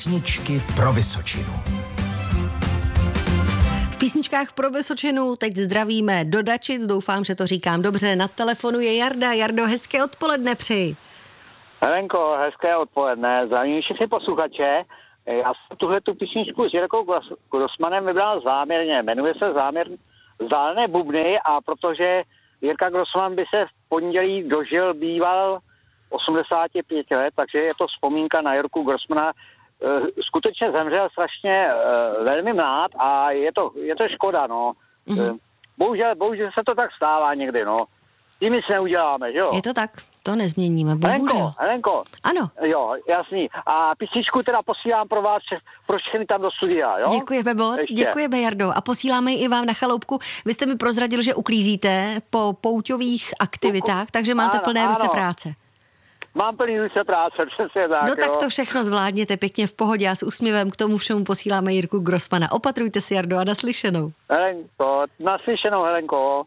Písničky pro Vysočinu. V písničkách pro Vysočinu teď zdravíme do Dačic, doufám, že to říkám dobře. Na telefonu je Jarda. Jardo, hezké odpoledne přeji. Helenko, hezké odpoledne. Zdravím všechny posluchače. Já jsem tuhletu písničku s Jirkou Grossmanem vybral záměrně. Jmenuje se záměr Vzdálené bubny a protože Jirka Grossman by se v pondělí dožil býval 85 let, takže je to vzpomínka na Jirku Grossmana. Skutečně zemřel strašně velmi mlád a je to škoda, no. Mm-hmm. Bohužel se to tak stává někdy, no. S tím nic neuděláme, že jo? Je to tak, to nezměníme, bohužel. Helenko. Ano. Jo, jasný. A písničku teda posílám pro vás, pro všechny tam do studia, jo? Děkujeme moc, děkujeme Jardo. A posíláme i vám na chaloupku. Vy jste mi prozradil, že uklízíte po pouťových aktivitách, takže máte plné ruce práce. Mám plný ruce práce, přesně tak. No tak to všechno zvládněte pěkně v pohodě a s úsměvem k tomu všemu posíláme Jirku Grossmana. Opatrujte si, Jardo, a naslyšenou. Helenko, naslyšenou, Helenko.